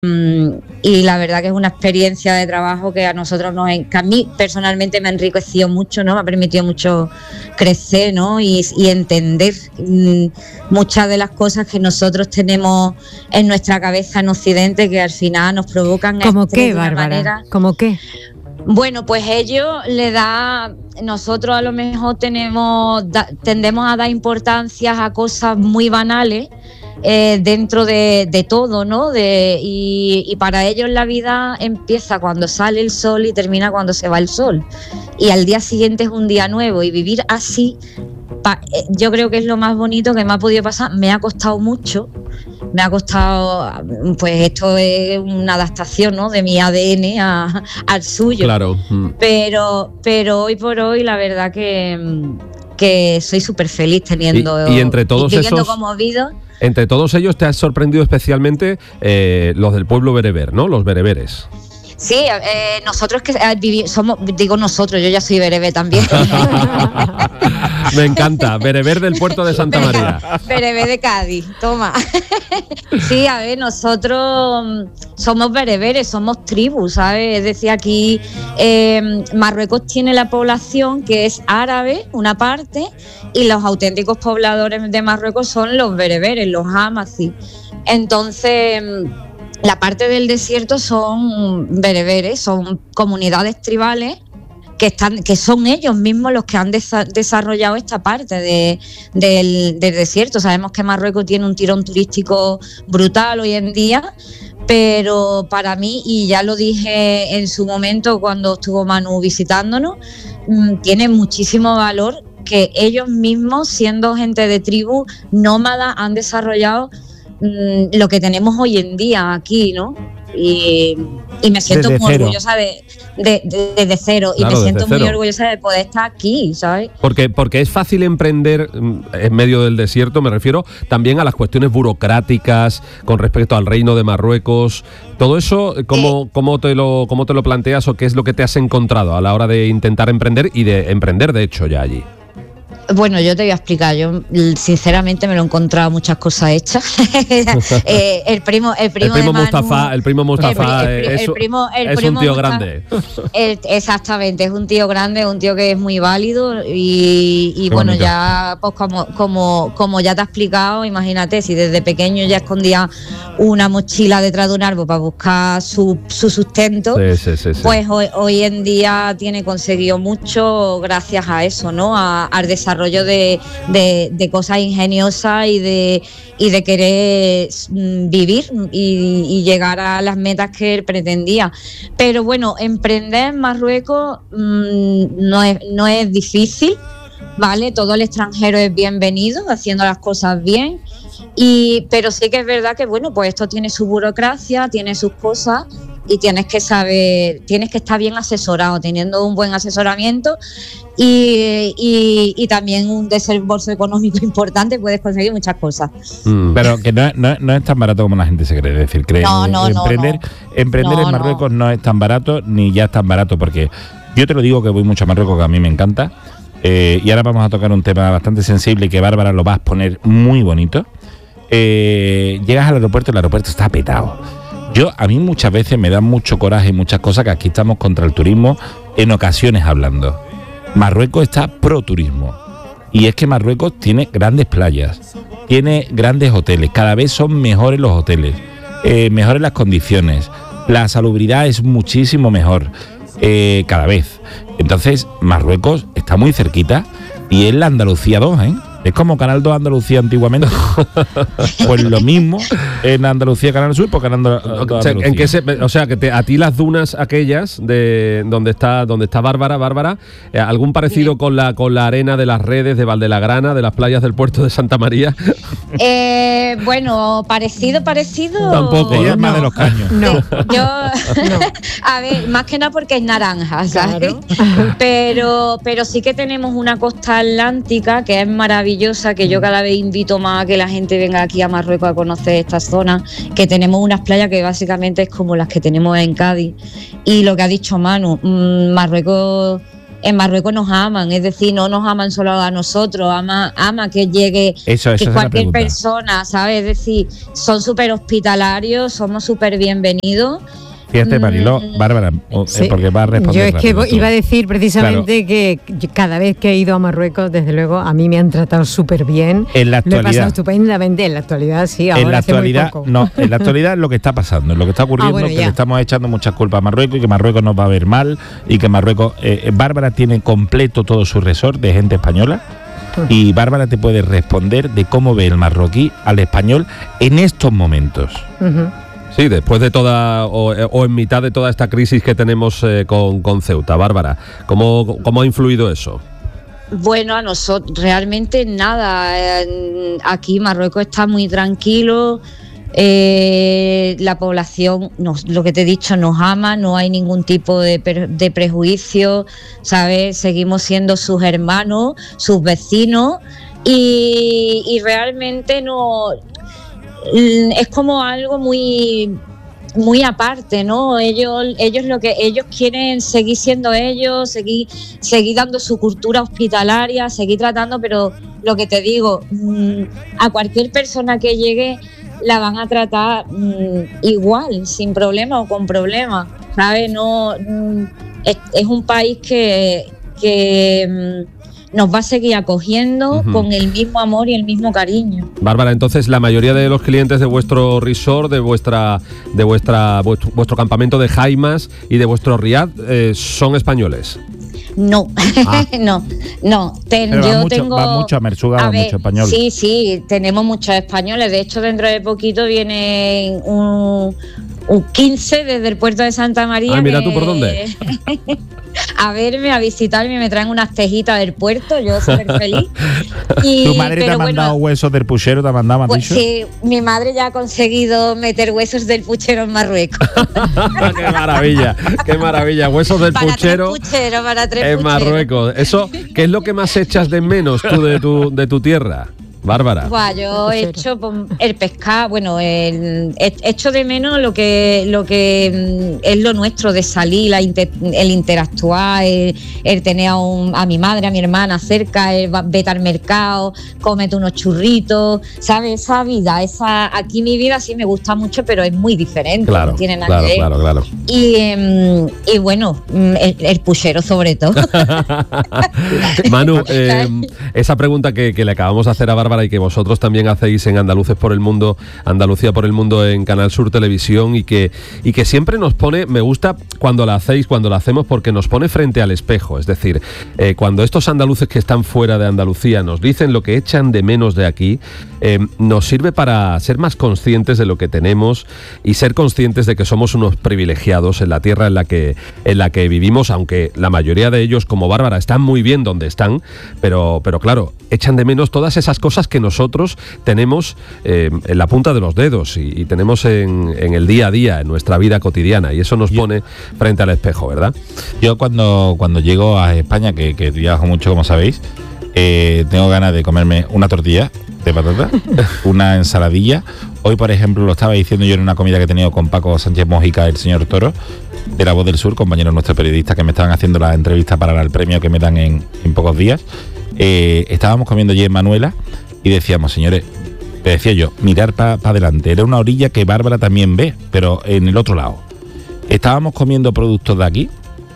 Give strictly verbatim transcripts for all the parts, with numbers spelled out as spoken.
Y la verdad que es una experiencia de trabajo que a nosotros nos, que a mí personalmente me ha enriquecido mucho, ¿no? Me ha permitido mucho crecer, ¿no? Y, y entender mmm, muchas de las cosas que nosotros tenemos en nuestra cabeza en Occidente, que al final nos provocan ¿Cómo qué, Bárbara? ¿Cómo qué? Bueno, pues ello le da, nosotros a lo mejor tenemos, da, tendemos a dar importancia a cosas muy banales. Eh, dentro de, de todo, ¿no? De, y, y para ellos la vida empieza cuando sale el sol y termina cuando se va el sol. Y al día siguiente es un día nuevo. Y vivir así, pa, eh, yo creo que es lo más bonito que me ha podido pasar. Me ha costado mucho. Me ha costado, pues esto es una adaptación, ¿no? De mi A D N a, al suyo. Claro. Mm. Pero, pero hoy por hoy la verdad que, que soy súper feliz teniendo... Y, y entre todos viviendo esos... como vivo. Entre todos ellos te has sorprendido especialmente eh, los del pueblo bereber, ¿no? Los bereberes. Sí, eh, nosotros que eh, vivi- somos, digo nosotros, yo ya soy berebé también. Me encanta, bereber del puerto de Santa María. Berebé de Cádiz, toma. Sí, a ver, nosotros somos bereberes, somos tribus, ¿sabes? Es decir, aquí eh, Marruecos tiene la población que es árabe, una parte, y los auténticos pobladores de Marruecos son los bereberes, los amazigh. Entonces... la parte del desierto son bereberes, son comunidades tribales que están, que son ellos mismos los que han desa- desarrollado esta parte de, del, del desierto. Sabemos que Marruecos tiene un tirón turístico brutal hoy en día, pero para mí, y ya lo dije en su momento cuando estuvo Manu visitándonos, mmm, tiene muchísimo valor que ellos mismos, siendo gente de tribu nómada, han desarrollado lo que tenemos hoy en día aquí, ¿no? Y, y me siento desde muy cero. orgullosa de, de, de, desde cero. Claro, y me siento desde muy cero. orgullosa de poder estar aquí, ¿sabes? Porque, porque es fácil emprender en medio del desierto, me refiero también a las cuestiones burocráticas con respecto al reino de Marruecos. Todo eso, ¿cómo, Eh. cómo, te lo, ¿cómo te lo planteas o qué es lo que te has encontrado a la hora de intentar emprender y de emprender, de hecho, ya allí? Bueno, yo te voy a explicar. Yo sinceramente me lo he encontrado muchas cosas hechas. eh, el primo, el primo, el primo de Manu, Mustafa, el primo Mustafa el, el, el, es, el primo, el es primo un tío Mustafa, grande. el, exactamente, es un tío grande, un tío que es muy válido y, y bueno, bonito. ya pues como, como, como ya te ha explicado, imagínate, si desde pequeño ya escondía una mochila detrás de un árbol para buscar su, su sustento, Sí, sí, sí, sí. pues hoy, hoy en día tiene conseguido mucho gracias a eso, ¿no? A, al desarrollo de, de, de cosas ingeniosas y de, y de querer mm, vivir y, y llegar a las metas que él pretendía. Pero bueno, emprender en Marruecos mmm, no es, no es difícil, ¿vale? Todo el extranjero es bienvenido, haciendo las cosas bien. Y, pero sí que es verdad que bueno, pues esto tiene su burocracia, tiene sus cosas y tienes que saber, tienes que estar bien asesorado, teniendo un buen asesoramiento y, y, y también un desembolso económico importante, puedes conseguir muchas cosas. Mm. Pero que no, no, no es tan barato como la gente se cree. Es decir, cree, No, no, no, emprender, no. emprender No, en Marruecos no. no es tan barato, ni ya es tan barato, porque yo te lo digo que voy mucho a Marruecos, que a mí me encanta. Eh, y ahora vamos a tocar un tema bastante sensible y que Bárbara lo va a exponer muy bonito. Eh, llegas al aeropuerto y el aeropuerto está petado. Yo, a mí muchas veces me da mucho coraje y muchas cosas que aquí estamos contra el turismo en ocasiones hablando. Marruecos está pro turismo. Y es que Marruecos tiene grandes playas, tiene grandes hoteles, cada vez son mejores los hoteles, eh, mejores las condiciones, la salubridad es muchísimo mejor, eh, cada vez. Entonces, Marruecos está muy cerquita y es la Andalucía dos, ¿eh? Es como Canal dos Andalucía antiguamente. Pues lo mismo en Andalucía Canal Sur, porque en Andal- O sea, ¿en qué se, o sea, que te, a ti las dunas aquellas de donde está donde está Bárbara, Bárbara, eh, algún parecido con la con la arena de las redes de Valdelagrana, de las playas del puerto de Santa María? Eh, bueno, parecido, parecido. Tampoco, Ella es ¿no? más de los caños. No. Yo, a ver, más que nada porque es naranja, ¿sabes? Claro. Pero, pero sí que tenemos una costa atlántica que es maravillosa, que yo cada vez invito más a que la gente venga aquí a Marruecos a conocer esta zona, que tenemos unas playas que básicamente es como las que tenemos en Cádiz. Y lo que ha dicho Manu, mmm, Marruecos en Marruecos nos aman, es decir, no nos aman solo a nosotros, ama, ama que llegue eso, eso que cualquier persona, ¿sabes? Es decir, son súper hospitalarios, somos súper bienvenidos. Fíjate, Mariló, Bárbara, sí. porque va a responder. Yo es que rápido, iba a decir precisamente claro. que cada vez que he ido a Marruecos, desde luego, a mí me han tratado súper bien. En la actualidad. Lo he pasado estupendamente. En la actualidad, sí, ahora en la hace actualidad, muy poco. No, en la actualidad lo que está pasando, lo que está ocurriendo, ah, bueno, que le estamos echando muchas culpas a Marruecos y que Marruecos nos va a ver mal y que Marruecos. Eh, Bárbara tiene completo todo su resort de gente española. Y Bárbara te puede responder de cómo ve el marroquí al español en estos momentos. Uh-huh. Sí, después de toda, o, o en mitad de toda esta crisis que tenemos eh, con, con Ceuta. Bárbara, ¿cómo, cómo ha influido eso? Bueno, a nosotros realmente nada. Aquí Marruecos está muy tranquilo. Eh, la población, nos, lo que te he dicho, nos ama, no hay ningún tipo de, de prejuicio, ¿sabes? Seguimos siendo sus hermanos, sus vecinos y, y realmente no... es como algo muy muy aparte, ¿no? Ellos ellos lo que ellos quieren seguir siendo ellos, seguir seguir dando su cultura hospitalaria, seguir tratando, pero lo que te digo, a cualquier persona que llegue la van a tratar igual, sin problema o con problema, ¿sabes? No es, es un país que que nos va a seguir acogiendo uh-huh. con el mismo amor y el mismo cariño. Bárbara, entonces la mayoría de los clientes de vuestro resort, de vuestra, de vuestra, vuestro, vuestro campamento de jaimas y de vuestro riad eh, son españoles. No, ah. no, no. Ten, Pero yo va mucho, tengo. Va mucho a Merchuga, va mucho español. Sí, sí, tenemos muchos españoles. De hecho, dentro de poquito viene un, un quince desde el puerto de Santa María. Ah, mira que, tú por dónde. A verme, a visitarme, me traen unas tejitas del puerto, yo súper feliz. Y, ¿Tu madre te ha mandado bueno, huesos del puchero? ¿Te ha mandado, pues, sí, mi madre ya ha conseguido meter huesos del puchero en Marruecos. ¡Qué maravilla! ¡Qué maravilla! Huesos del para puchero, tres puchero, para tres en puchero. Marruecos. Eso, ¿qué es lo que más echas de menos tú de tu, de tu tierra? Bárbara. Buah, yo he hecho el pescado, bueno, el, he hecho de menos lo que lo que es lo nuestro, de salir, la inter, el interactuar, el, el tener a, un, a mi madre, a mi hermana cerca, el vete al mercado, cómete unos churritos, ¿sabes? Esa vida, esa aquí mi vida sí me gusta mucho, pero es muy diferente, claro, no tiene nada claro, que ver. Claro, claro. Y, eh, y bueno, el, el puchero sobre todo. Manu, eh, esa pregunta que, que le acabamos de hacer a Bárbara y que vosotros también hacéis en Andaluces por el Mundo, Andalucía por el Mundo en Canal Sur Televisión y que, y que siempre nos pone, me gusta cuando la hacéis, cuando la hacemos porque nos pone frente al espejo, es decir, eh, cuando estos andaluces que están fuera de Andalucía nos dicen lo que echan de menos de aquí, eh, nos sirve para ser más conscientes de lo que tenemos y ser conscientes de que somos unos privilegiados en la tierra en la que, en la que vivimos, aunque la mayoría de ellos, como Bárbara, están muy bien donde están, pero, pero claro, echan de menos todas esas cosas que nosotros tenemos eh, en la punta de los dedos y, y tenemos en, en el día a día, en nuestra vida cotidiana, y eso nos yo, pone frente al espejo, ¿verdad? Yo cuando, cuando llego a España, que, que viajo mucho, como sabéis, eh, tengo ganas de comerme una tortilla de patata, una ensaladilla. Hoy, por ejemplo, lo estaba diciendo yo en una comida que he tenido con Paco Sánchez Mójica, el señor Toro, de La Voz del Sur, compañero nuestro periodista, que me estaban haciendo la entrevista para el premio que me dan en, en pocos días. Eh, estábamos comiendo allí en Manuela y decíamos, señores, te decía yo, mirar para pa adelante. Era una orilla que Bárbara también ve, pero en el otro lado. Estábamos comiendo productos de aquí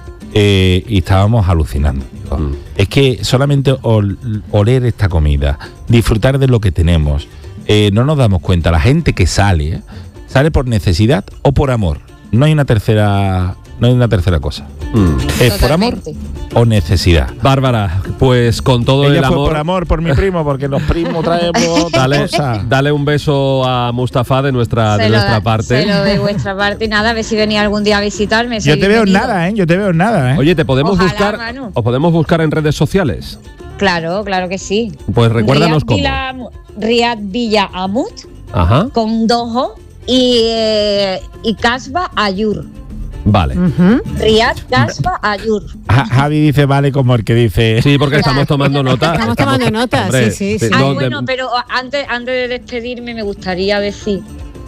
eh, y estábamos alucinando. Mm. Es que solamente ol, oler esta comida, disfrutar de lo que tenemos, eh, no nos damos cuenta. La gente que sale, sale por necesidad o por amor. No hay una tercera, no hay una tercera cosa. Mm. Es Totalmente. Por amor o necesidad. Bárbara, pues con todo Ella el amor. Fue por amor, por mi primo, porque los primos traemos dale, cosas. Dale un beso a Mustafa de nuestra, de nuestra da, parte. Se lo de vuestra parte y nada, a ver si venía algún día a visitarme. Yo te veo en nada, ¿eh? Yo te veo en nada, ¿eh? Oye, ¿te podemos Ojalá, buscar? Manu. ¿Os podemos buscar en redes sociales? Claro, claro que sí. Pues recuérdanos cómo. Villa, Riad Villa Amut, Ajá. con dos O, y, eh, y Casba Ayur. Vale. Uh-huh. Riad Casba Ayur. Ja, Javi dice vale como el que dice. Sí, porque claro. estamos tomando nota. Estamos tomando nota, sí, sí, sí. Ay, bueno, pero antes, antes de despedirme me gustaría decir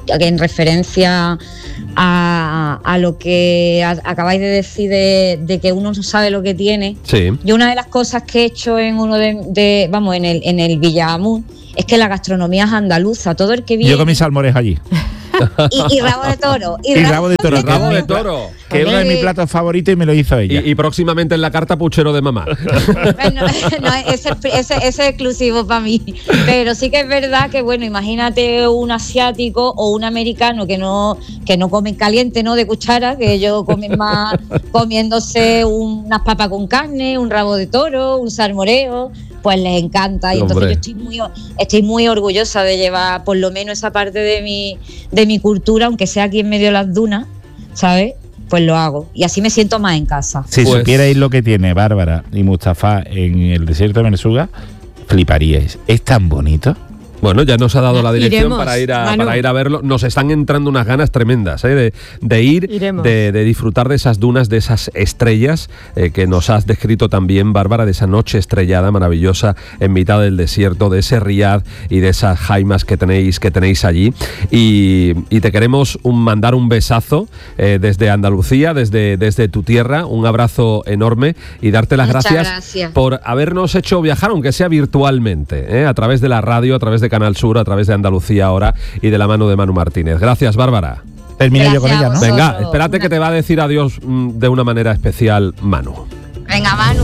en referencia a, a lo que a, acabáis de decir de, de que uno no sabe lo que tiene. Sí. Yo una de las cosas que he hecho en uno de, de vamos, en el, en el Villaamún es que la gastronomía es andaluza. Todo el que viene. Yo comí salmorejo allí. Y, y rabo de toro. Y, y rabo de toro. Rabo de toro. Que es uno de mis platos favoritos y me lo hizo ella. Y, y próximamente en la carta puchero de mamá. Bueno, no, ese, ese, ese es exclusivo para mí. Pero sí que es verdad que, bueno, imagínate un asiático o un americano que no, que no comen caliente, ¿no? De cuchara, que ellos comen más comiéndose unas papas con carne, un rabo de toro, un salmoreo. Pues les encanta. Y entonces yo estoy muy, estoy muy orgullosa de llevar por lo menos esa parte de mi, de mi cultura, aunque sea aquí en medio de las dunas, ¿sabes? Pues lo hago. Y así me siento más en casa. Si pues, supierais lo que tiene Bárbara y Mustafa en el desierto de Mersuga, fliparíais. Es tan bonito. Bueno, ya nos ha dado la dirección Iremos, para ir a Manu. para ir a verlo. Nos están entrando unas ganas tremendas, ¿eh? de, de ir, de, de disfrutar de esas dunas, de esas estrellas eh, que nos has descrito también, Bárbara, de esa noche estrellada maravillosa en mitad del desierto, de ese riad y de esas jaimas que tenéis que tenéis allí. Y, y te queremos un, mandar un besazo eh, desde Andalucía, desde, desde tu tierra, un abrazo enorme y darte las Muchas gracias, gracias por habernos hecho viajar, aunque sea virtualmente, ¿eh? a través de la radio, a través de Canal Sur, a través de Andalucía Ahora y de la mano de Manu Martínez. Gracias, Bárbara. Terminé yo con Gracias ella, a ¿no? vosotros. Venga, espérate que te va a decir adiós mm, de una manera especial, Manu. Venga, Manu.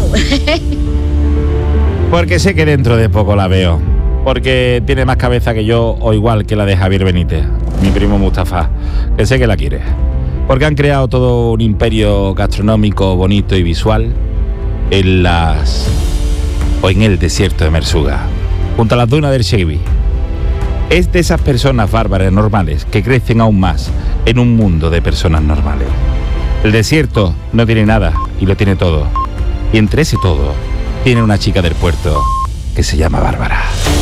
Porque sé que dentro de poco la veo. Porque tiene más cabeza que yo, o igual que la de Javier Benítez, mi primo Mustafa, que sé que la quiere. Porque han creado todo un imperio gastronómico bonito y visual en las... o en el desierto de Mersuga, junto a las dunas del Shebi. Es de esas personas bárbaras normales que crecen aún más en un mundo de personas normales. El desierto no tiene nada y lo tiene todo. Y entre ese todo tiene una chica del puerto que se llama Bárbara.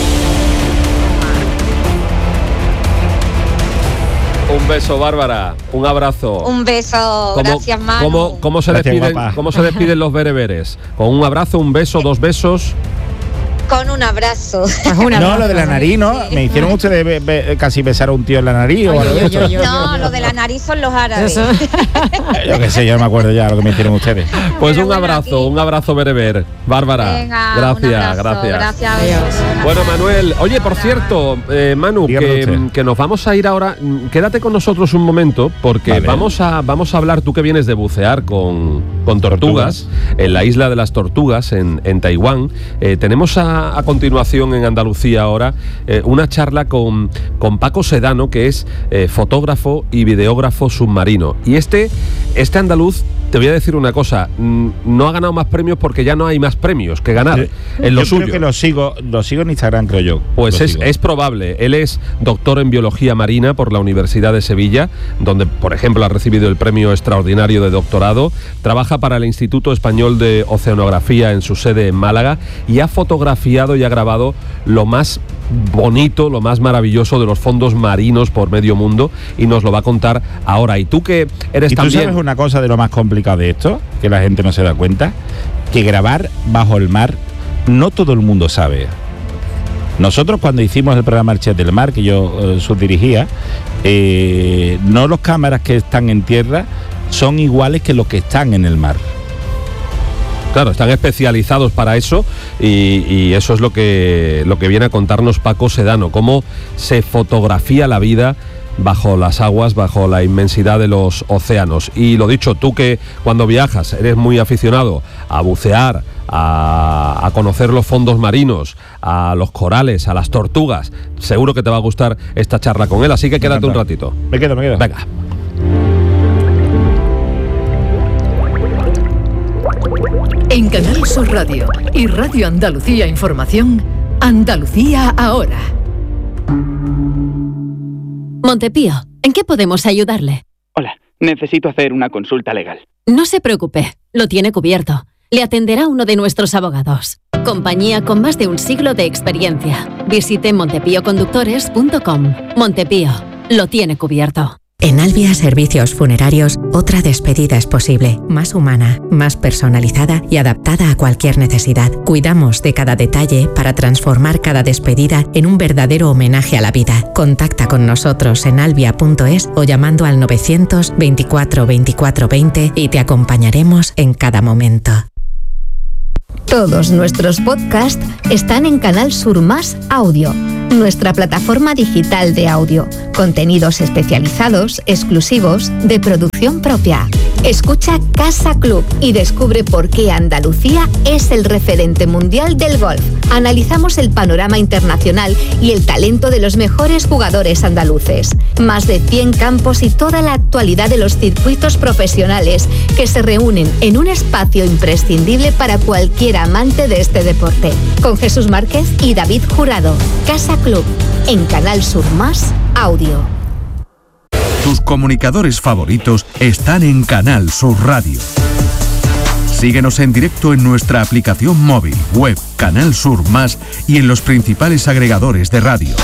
Un beso, Bárbara. Un abrazo. Un beso. ¿Cómo, Gracias, Manu. ¿cómo, cómo, se Gracias, despiden, guapa. ¿Cómo se despiden los bereberes? ¿Con un abrazo, un beso, dos besos? Con un abrazo. No, lo de la nariz, ¿no? ¿Me hicieron ustedes be- be- casi besar a un tío en la nariz o algo de eso? No, lo de la nariz son los árabes. Eso. Yo qué sé, yo no me acuerdo ya lo que me hicieron ustedes. Pues Pero un bueno, abrazo, aquí- un abrazo bereber. Bárbara, Venga, gracias, un abrazo. gracias. Gracias a Adiós. vosotros. Bueno, Manuel, oye, por cierto, eh, Manu, Dígame que, usted. que nos vamos a ir ahora. mm, Quédate con nosotros un momento, porque Vale. vamos a vamos a hablar, tú que vienes de bucear con, con tortugas, en la isla de las tortugas, en, en Taiwán. Eh, tenemos a, a continuación en Andalucía Ahora eh, una charla con, con Paco Sedano, que es eh, fotógrafo y videógrafo submarino. Y este, este andaluz, te voy a decir una cosa, mm, no ha ganado más premios porque ya no hay más premios que ganar en lo yo suyo. creo que lo sigo, lo sigo en Instagram, creo yo. Pues Lo es, sigo. es probable. Él es doctor en biología marina por la Universidad de Sevilla, donde, por ejemplo, ha recibido el premio extraordinario de doctorado. Trabaja para el Instituto Español de Oceanografía en su sede en Málaga y ha fotografiado y ha grabado lo más bonito, lo más maravilloso de los fondos marinos por medio mundo, y nos lo va a contar ahora. Y tú que eres ¿Y tú también... sabes una cosa de lo más complicado de esto? Que la gente no se da cuenta. Que grabar bajo el mar no todo el mundo sabe. Nosotros cuando hicimos el programa El Chef del Mar, que yo eh, subdirigía, eh, no los cámaras que están en tierra son iguales que los que están en el mar. Claro, están especializados para eso y, y eso es lo que, lo que viene a contarnos Paco Sedano, cómo se fotografía la vida bajo las aguas, bajo la inmensidad de los océanos. Y lo dicho, tú que cuando viajas eres muy aficionado a bucear, a, a conocer los fondos marinos, a los corales, a las tortugas, seguro que te va a gustar esta charla con él, así que quédate un ratito. Me quedo, me quedo. Venga. En Canal Sur Radio y Radio Andalucía Información, Andalucía Ahora. Montepío, ¿en qué podemos ayudarle? Hola, necesito hacer una consulta legal. No se preocupe, lo tiene cubierto. Le atenderá uno de nuestros abogados. Compañía con más de un siglo de experiencia. Visite montepío conductores punto com. Montepío, lo tiene cubierto. En Albia Servicios Funerarios, otra despedida es posible, más humana, más personalizada y adaptada a cualquier necesidad. Cuidamos de cada detalle para transformar cada despedida en un verdadero homenaje a la vida. Contacta con nosotros en albia punto es o llamando al novecientos veinticuatro veinticuatro veinte y te acompañaremos en cada momento. Todos nuestros podcasts están en Canal Sur Más Audio, nuestra plataforma digital de audio. Contenidos especializados, exclusivos, de producción propia. Escucha Casa Club y descubre por qué Andalucía es el referente mundial del golf. Analizamos el panorama internacional y el talento de los mejores jugadores andaluces. Más de cien campos y toda la actualidad de los circuitos profesionales que se reúnen en un espacio imprescindible para cualquier amante de este deporte. Con Jesús Márquez y David Jurado. Casa Club, en Canal Sur Más Audio. Tus comunicadores favoritos están en Canal Sur Radio. Síguenos en directo en nuestra aplicación móvil, web, Canal Sur Más y en los principales agregadores de radio.